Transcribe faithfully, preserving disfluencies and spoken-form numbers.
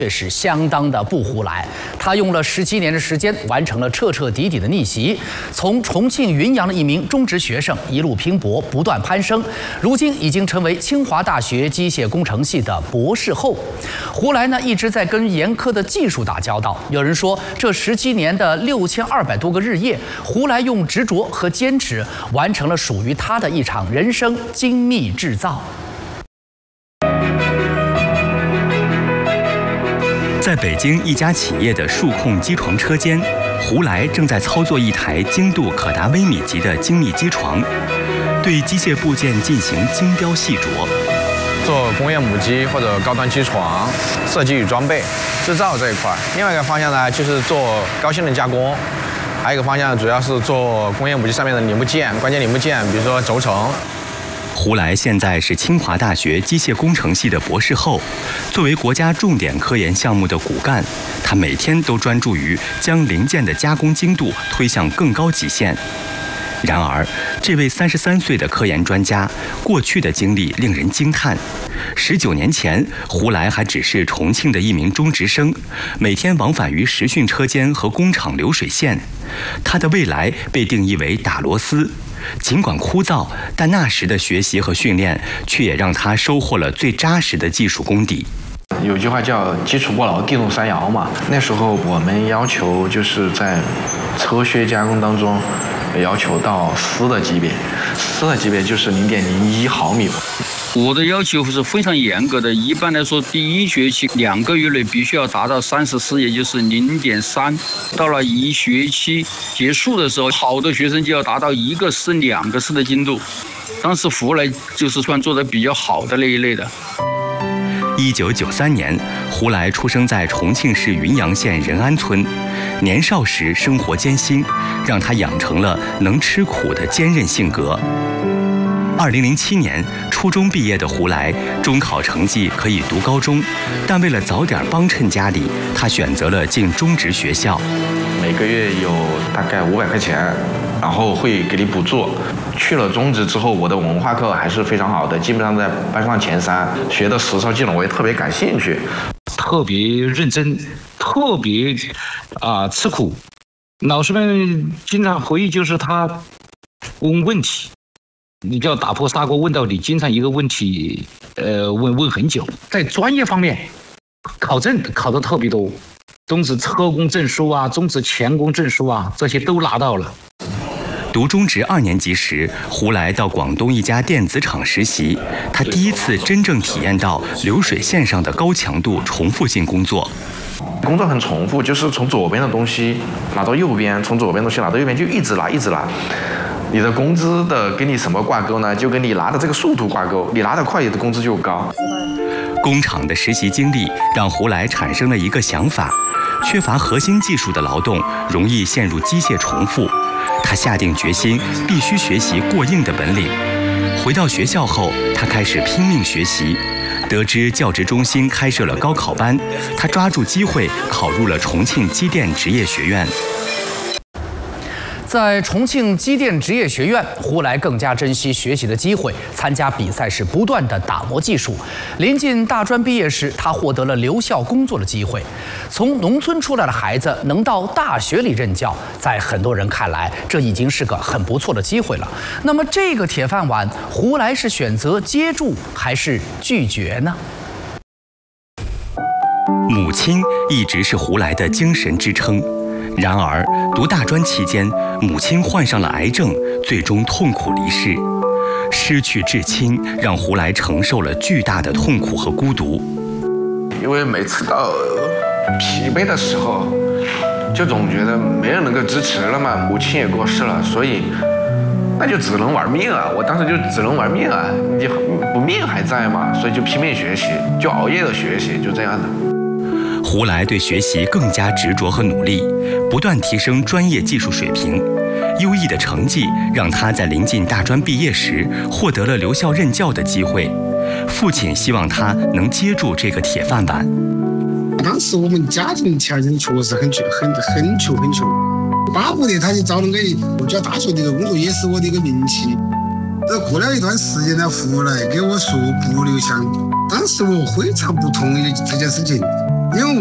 却是相当的不胡来，他用了十七年的时间，完成了彻彻底底的逆袭，从重庆云阳的一名中职学生一路拼搏，不断攀升，如今已经成为清华大学机械工程系的博士后。胡来呢，一直在跟严苛的技术打交道。有人说，这十七年的六千二百多个日夜，胡来用执着和坚持，完成了属于他的一场人生精密制造。 在北京一家企业的数控机床车间，胡来正在操作一台精度可达微米级的精密机床，对机械部件进行精雕细琢。 做工业母机或者高端机床设计与装备制造这一块，另外一个方向呢就是做高性能加工，还有一个方向主要是做工业母机上面的零部件、关键零部件，比如说轴承。 胡来现在是清华大学机械工程系的博士后，作为国家重点科研项目的骨干，他每天都专注于将零件的加工精度推向更高极限。然而，这位三十三岁的科研专家过去的经历令人惊叹。十九年前，胡来还只是重庆的一名中职生，每天往返于实训车间和工厂流水线。他的未来被定义为打螺丝。 尽管枯燥，但那时的学习和训练却也让他收获了最扎实的技术功底。 有句话叫“基础不牢，地动山摇”嘛。那时候我们要求就是在车靴加工当中，要求到丝的级别，丝的级别就是零点零一毫米。 我的要求是非常严格的，一般来说，第一学期两个月内必须要达到三十丝，也就是零点三。到了一学期结束的时候，好的学生就要达到一个丝、两个丝的精度。当时胡来就是算做的比较好的那一类的。 一九九三年，胡来出生在重庆市云阳县仁安村。年少时生活艰辛，让他养成了能吃苦的坚韧性格。 二零零七年，初中毕业的胡来，中考成绩可以读高中，但为了早点帮衬家里，他选择了进中职学校。 每个月有大概五百块钱，然后会给你补助。去了中职之后，我的文化课还是非常好的，基本上在班上前三。学的实操技能我也特别感兴趣， 特别认真，特别啊、呃、吃苦。老师们经常回忆，就是他问问题。 你就要打破砂锅问到底，经常一个问题，呃，问问很久。在专业方面，考证考得特别多，中职车工证书啊，中职钳工证书啊，这些都拿到了。 读中职二年级时，胡来到广东一家电子厂实习，他第一次真正体验到流水线上的高强度重复性工作。 工作很重复，就是从左边的东西拿到右边，从左边的东西拿到右边，就一直拿，一直拿。 你的工资的跟你什么挂钩呢？就跟你拿的这个速度挂钩，你拿得快，你的工资就高。 工厂的实习经历让胡来产生了一个想法：缺乏核心技术的劳动容易陷入机械重复。他下定决心，必须学习过硬的本领。回到学校后，他开始拼命学习。得知教职中心开设了高考班，他抓住机会考入了重庆机电职业学院。 在重庆机电职业学院，胡来更加珍惜学习的机会，参加比赛时不断的打磨技术。临近大专毕业时，他获得了留校工作的机会。从农村出来的孩子能到大学里任教，在很多人看来，这已经是个很不错的机会了。那么，这个铁饭碗，胡来是选择接住还是拒绝呢？ 母亲一直是胡来的精神支撑。 然而，读大专期间，母亲患上了癌症，最终痛苦离世。失去至亲，让胡来承受了巨大的痛苦和孤独。 因为每次到疲惫的时候，就总觉得没人能够支持了嘛。母亲也过世了，所以那就只能玩命啊！我当时就只能玩命啊！你不命还在嘛，所以就拼命学习，就熬夜的学习，就这样的。 胡来对学习更加执着和努力，不断提升专业技术水平。优异的成绩让他在临近大专毕业时获得了留校任教的机会。父亲希望他能接住这个铁饭碗。 当时我们家庭条件确实很穷，很很穷很穷，巴不得他去找那个国家大学的一个工作，也是我的一个名气。这过了一段时间呢，胡来给我说不留校，当时我非常不同意这件事情。 因为